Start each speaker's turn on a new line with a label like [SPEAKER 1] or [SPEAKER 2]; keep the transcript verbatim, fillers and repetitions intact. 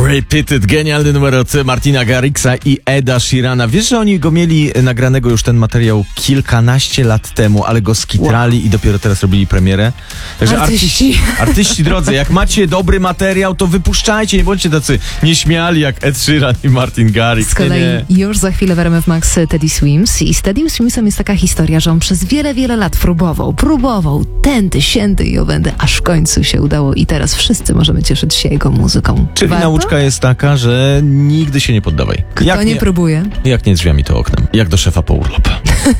[SPEAKER 1] Repeated, genialny numer od Martina Garrixa i Eda Sheerana. Wiesz, że oni go mieli nagranego już ten materiał kilkanaście lat temu, ale go skitrali wow. i dopiero teraz robili premierę. Także
[SPEAKER 2] artyści.
[SPEAKER 1] artyści, artyści drodzy, jak macie dobry materiał, to wypuszczajcie, nie bądźcie tacy nieśmiali jak Ed Sheeran i Martin Garrix.
[SPEAKER 2] Z kolei nie, nie. już za chwilę w R M F Max Teddy Swims i z Teddym Swimsem jest taka historia, że on przez wiele, wiele lat próbował, próbował, tędy, siędy i owędy, aż w końcu się udało i teraz wszyscy możemy cieszyć się jego muzyką.
[SPEAKER 1] Czyli
[SPEAKER 2] Warto?
[SPEAKER 1] nauczka jest taka, że nigdy się nie poddawaj.
[SPEAKER 2] Kto
[SPEAKER 1] jak
[SPEAKER 2] nie, nie próbuje?
[SPEAKER 1] Jak nie drzwiami, to oknem. Jak do szefa po urlop.